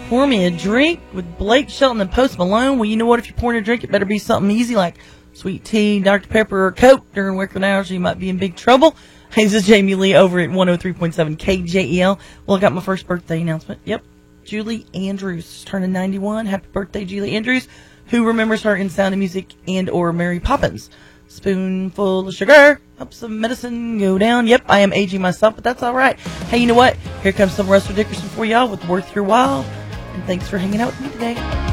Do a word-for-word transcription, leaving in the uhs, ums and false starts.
Pour me a drink with Blake Shelton and Post Malone. Well, you know what? If you're pouring a drink, it better be something easy like sweet tea, Doctor Pepper, or Coke during working hours, or you might be in big trouble. Hey, this is Jamie Lee over at one oh three point seven K J E L. Well, I got my first birthday announcement. Yep. Julie Andrews turning ninety-one. Happy birthday, Julie Andrews. Who remembers her in Sound of Music and or Mary Poppins? Spoonful of sugar helps the medicine go down. Yep, I am aging myself, but that's all right. Hey, you know what? Here comes some Russell Dickerson for y'all with Worth Your While. And thanks for hanging out with me today.